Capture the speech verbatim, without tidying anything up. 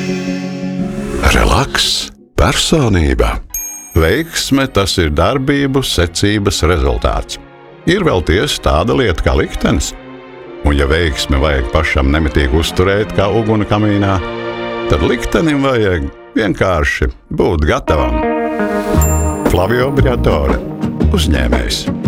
Relaks, personība. Veiksme tas ir darbību secības rezultāts. Ir vēl tiesa tāda lieta kā liktenis. Un ja veiksmi vajag pašam nemitīgi uzturēt kā uguni kamīnā, tad liktenim vajag vienkārši būt gatavam. Flavio Briatore, uzņēmējs.